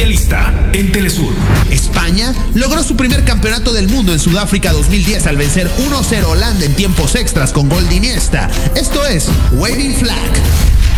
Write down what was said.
Mundialista en Telesur. España logró su primer campeonato del mundo en Sudáfrica 2010 al vencer 1-0 Holanda en tiempos extras con gol de Iniesta. Esto es Waving Flag.